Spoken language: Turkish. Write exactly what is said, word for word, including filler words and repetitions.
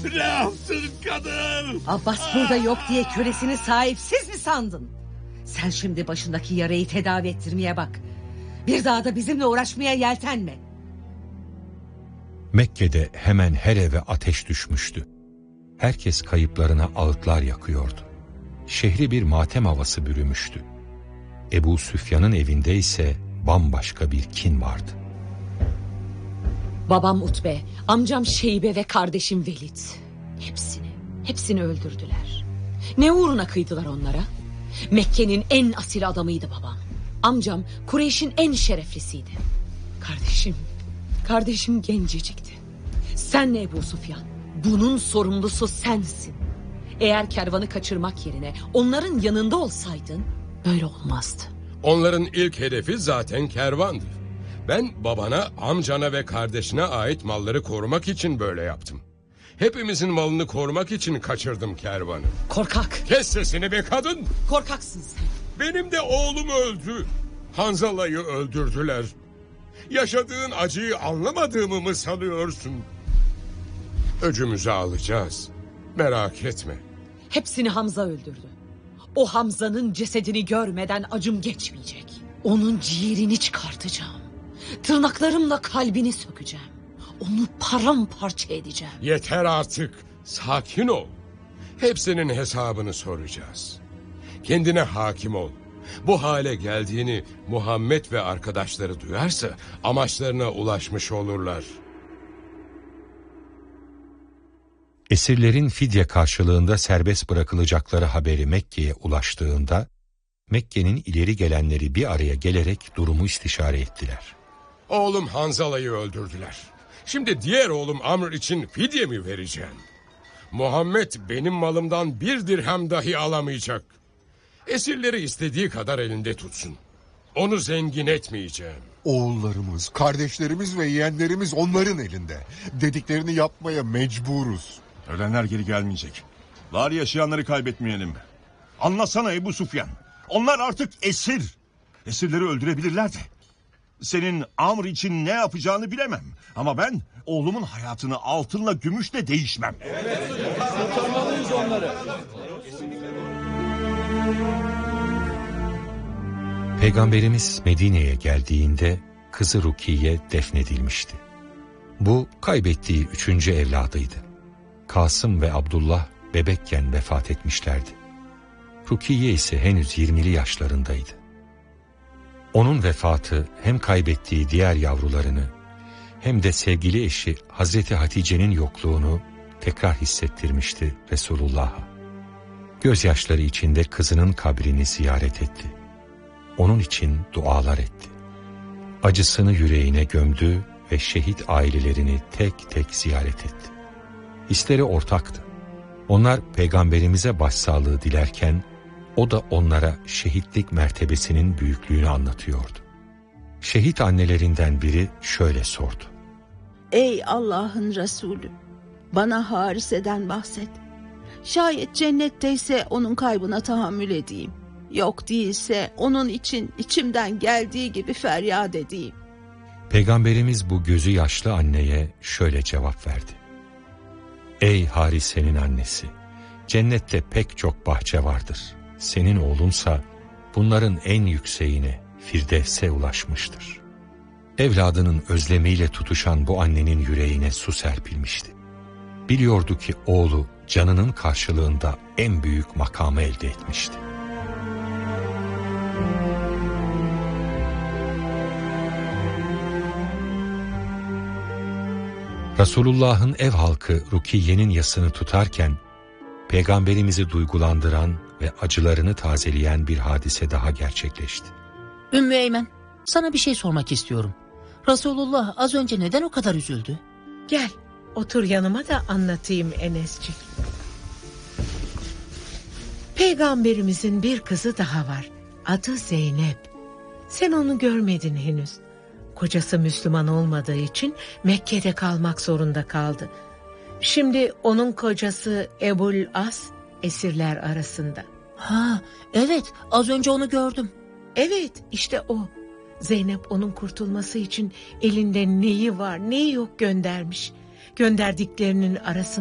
Ne yaptın kadın? Abbas burada yok diye kölesini sahipsiz mi sandın? Sen şimdi başındaki yarayı tedavi ettirmeye bak. Bir daha da bizimle uğraşmaya yeltenme. Mekke'de hemen her eve ateş düşmüştü. Herkes kayıplarına ağıtlar yakıyordu. Şehri bir matem havası bürümüştü. Ebu Süfyan'ın evinde ise bambaşka bir kin vardı. Babam Utbe, amcam Şeybe ve kardeşim Velid. Hepsini, hepsini öldürdüler. Ne uğruna kıydılar onlara? Mekke'nin en asil adamıydı babam. Amcam Kureyş'in en şereflisiydi. Kardeşim, kardeşim gencecikti. Sen ne Ebu Süfyan? Bunun sorumlusu sensin. Eğer kervanı kaçırmak yerine onların yanında olsaydın böyle olmazdı. Onların ilk hedefi zaten kervandı. Ben babana, amcana ve kardeşine ait malları korumak için böyle yaptım. Hepimizin malını korumak için kaçırdım kervanı. Korkak. Kes sesini be kadın. Korkaksın sen. Benim de oğlum öldü. Hanzala'yı öldürdüler. Yaşadığın acıyı anlamadığımı mı sanıyorsun? Öcümüzü alacağız. Merak etme. Hepsini Hamza öldürdü. O Hamza'nın cesedini görmeden acım geçmeyecek. Onun ciğerini çıkartacağım. Tırnaklarımla kalbini sökeceğim. Onu paramparça edeceğim. Yeter artık. Sakin ol. Hepsinin hesabını soracağız. Kendine hakim ol. Bu hale geldiğini Muhammed ve arkadaşları duyarsa amaçlarına ulaşmış olurlar. Esirlerin fidye karşılığında serbest bırakılacakları haberi Mekke'ye ulaştığında, Mekke'nin ileri gelenleri bir araya gelerek durumu istişare ettiler. Oğlum Hanzala'yı öldürdüler. Şimdi diğer oğlum Amr için fidye mi vereceğim? Muhammed benim malımdan bir dirhem dahi alamayacak. Esirleri istediği kadar elinde tutsun. Onu zengin etmeyeceğim. Oğullarımız, kardeşlerimiz ve yeğenlerimiz onların elinde. Dediklerini yapmaya mecburuz. Ölenler geri gelmeyecek. Var yaşayanları kaybetmeyelim. Anlasana Ebu Süfyan. Onlar artık esir. Esirleri öldürebilirler de. Senin Amr için ne yapacağını bilemem. Ama ben oğlumun hayatını altınla gümüşle değişmem. Evet, kurtarmalıyız onları. Peygamberimiz Medine'ye geldiğinde kızı Rukiye defnedilmişti. Bu kaybettiği üçüncü evladıydı. Kasım ve Abdullah bebekken vefat etmişlerdi. Rukiye ise henüz yirmili yaşlarındaydı. Onun vefatı hem kaybettiği diğer yavrularını hem de sevgili eşi Hazreti Hatice'nin yokluğunu tekrar hissettirmişti Resulullah'a. Gözyaşları içinde kızının kabrini ziyaret etti. Onun için dualar etti. Acısını yüreğine gömdü ve şehit ailelerini tek tek ziyaret etti. Hisleri ortaktı. Onlar Peygamberimize başsağlığı dilerken o da onlara şehitlik mertebesinin büyüklüğünü anlatıyordu. Şehit annelerinden biri şöyle sordu. Ey Allah'ın Resulü, bana Harise'den bahset. Şayet cennetteyse onun kaybına tahammül edeyim. Yok değilse onun için içimden geldiği gibi feryat edeyim. Peygamberimiz bu gözü yaşlı anneye şöyle cevap verdi. Ey Harise'nin annesi, cennette pek çok bahçe vardır. Senin oğlunsa bunların en yükseğine, Firdevs'e ulaşmıştır. Evladının özlemiyle tutuşan bu annenin yüreğine su serpilmişti. Biliyordu ki oğlu canının karşılığında en büyük makamı elde etmişti. Resulullah'ın ev halkı Rukiye'nin yasını tutarken, Peygamberimizi duygulandıran ve acılarını tazeleyen bir hadise daha gerçekleşti. Ümmü Eymen, sana bir şey sormak istiyorum. Resulullah az önce neden o kadar üzüldü? Gel, otur yanıma da anlatayım Enescik. Peygamberimizin bir kızı daha var. Adı Zeynep. Sen onu görmedin henüz. Kocası Müslüman olmadığı için Mekke'de kalmak zorunda kaldı. Şimdi onun kocası Ebul As esirler arasında. Ha, evet, az önce onu gördüm. Evet, işte o. Zeynep onun kurtulması için elinde neyi var neyi yok göndermiş. Gönderdiklerinin arasında